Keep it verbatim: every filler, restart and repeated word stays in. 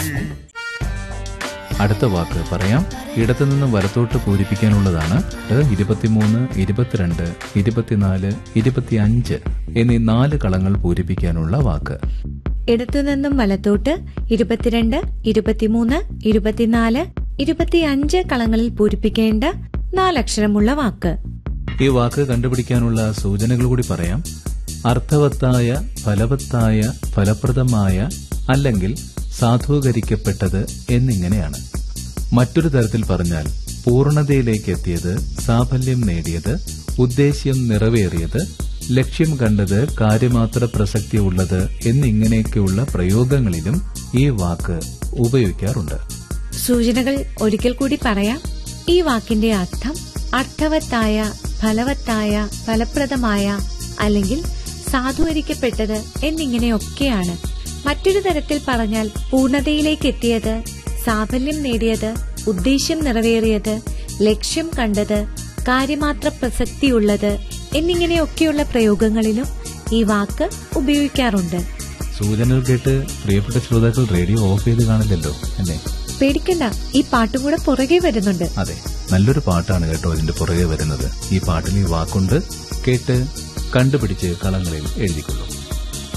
അടുത്ത വാക്ക് പറയാം. ഇടത്തുനിന്നും വലത്തോട്ട് പൂരിപ്പിക്കാനുള്ളതാണ്. ഇരുപത്തിമൂന്ന്, ഇരുപത്തിരണ്ട്, ഇരുപത്തിനാല്, ഇരുപത്തിയഞ്ച് എന്നീ നാല് കളങ്ങൾ പൂരിപ്പിക്കാനുള്ള വാക്ക്. ഇടത്തുനിന്നും വലത്തോട്ട് ഇരുപത്തിരണ്ട്, ഇരുപത്തിമൂന്ന്, ഇരുപത്തിനാല്, ഇരുപത്തിയഞ്ച് കളങ്ങളിൽ പൂരിപ്പിക്കേണ്ട നാലക്ഷരമുള്ള വാക്ക്. ഈ വാക്ക് കണ്ടുപിടിക്കാനുള്ള സൂചനകൾ കൂടി പറയാം. അർത്ഥവത്തായ, ഫലവത്തായ, ഫലപ്രദമായ, അല്ലെങ്കിൽ സാധൂകരിക്കപ്പെട്ടത് എന്നിങ്ങനെയാണ്. മറ്റൊരു തരത്തിൽ പറഞ്ഞാൽ പൂർണ്ണതയിലേക്ക് എത്തിയത്, സാഫല്യം നേടിയത്, ഉദ്ദേശ്യം നിറവേറിയത്, ലക്ഷ്യം കണ്ടത്, കാര്യമാത്ര പ്രസക്തിയുള്ളത് എന്നിങ്ങനെയൊക്കെയുള്ള പ്രയോഗങ്ങളിലും ഈ വാക്ക് ഉപയോഗിക്കാറുണ്ട്. സൂചനകൾ ഒരിക്കൽ കൂടി പറയാം. ഈ വാക്കിന്റെ അർത്ഥം അർത്ഥവത്തായ, ഫലവത്തായ, ഫലപ്രദമായ, അല്ലെങ്കിൽ സാധൂകരിക്കപ്പെട്ടത് എന്നിങ്ങനെയൊക്കെയാണ്. മറ്റൊരു തരത്തിൽ പറഞ്ഞാൽ പൂർണ്ണതയിലേക്ക് എത്തിയത്, സാഫല്യം നേടിയത്, ഉദ്ദേശ്യം നിറവേറിയത്, ലക്ഷ്യം കണ്ടത്, കാര്യമാത്ര പ്രസക്തിയുള്ളത് എന്നിങ്ങനെയൊക്കെയുള്ള പ്രയോഗങ്ങളിലും ഈ വാക്ക് ഉപയോഗിക്കാറുണ്ട്. സൂചനകൾ കേട്ട് പ്രിയപ്പെട്ട ശ്രോതാക്കൾ റേഡിയോ ഓഫ് ചെയ്ത് കാണില്ലല്ലോ അല്ലേ? പേടിക്കണ്ട, ഈ പാട്ടും കൂടെ പുറകെ വരുന്നുണ്ട്. അതെ, നല്ലൊരു പാട്ടാണ് കേട്ടോ ഇതിന്റെ പുറകെ വരുന്നത്. ഈ പാട്ടിൽ ഈ വാക്കുണ്ട്. കേട്ട് കണ്ടുപിടിച്ച് കളങ്ങളിൽ എഴുതിക്കൊള്ളൂ.